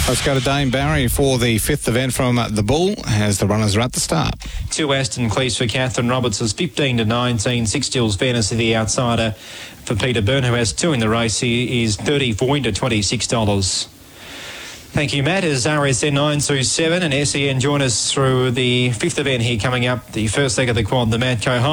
Let's go to Dane Barry for the fifth event from the Bull as the runners are at the start. 2 Aston Cleese for Catherine Roberts is 15-19. 6 Stills Fantasy the outsider for Peter Byrne, who has 2 in the race. He is $34 to $26. Thank you, Matt. As RSN 927 and SEN join us through the fifth event here coming up, the first leg of the quad, the Matco